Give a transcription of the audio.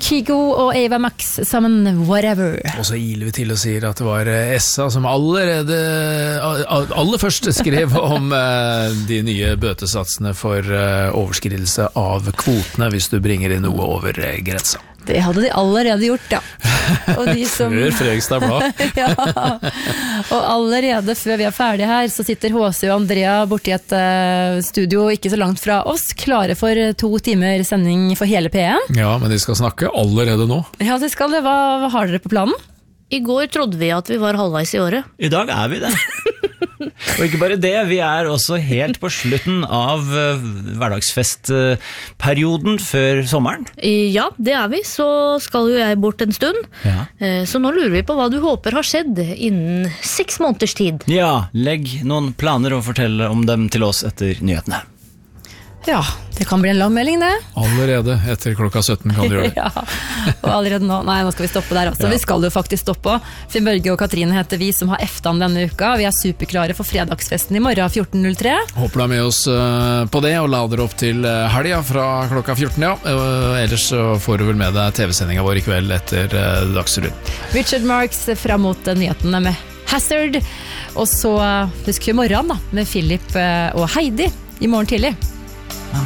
Kygo og Ava Max sammen Whatever. Og så iler vi til og sier at det var Essa som aller først skrev om de nye bøtesatsene for overskridelse av kvotene hvis du bringer inn noe over grensa. Det hadde de allerede gjort, ja. Og de som... Før Fredrikstad Blad. Ja, og allerede før vi er ferdige her, så sitter HC og Andrea borte i et studio ikke så langt fra oss, klare for 2 timer sending for hele P1. Ja, men de skal snakke allerede nå. Ja, det skal det. Hva har dere på planen? I går trodde vi at vi var halvveis i året. I dag er vi det. Og ikke bare det, vi er også helt på slutten av hverdagsfestperioden før sommeren. Ja, det er vi. Så skal jo jeg bort en stund. Ja. Så nå lurer vi på hva du håper har skjedd innen 6 måneders tid. Ja, legg noen planer og fortell om dem til oss etter nyhetene. Ja, det kan bli en lang melding det. Allerede etter klokka 17 kan du gjøre det. Ja, og allerede nå, nei, nå skal vi stoppe der også. Ja. Vi skal jo faktisk stoppe. Finn Børge og Katrine heter vi som har eftan denne uka. Vi er superklare for fredagsfesten i morgen 14.03. Håper du er med oss på det, og lader opp til helga fra klokka 14, ja. Ellers så får du vel med deg TV-sendingen vår i kveld etter Dagsrevyen. Richard Marx frem mot nyhetene med Hazard. Og så husk i morgen da, med Philip og Heidi i morgen tidlig.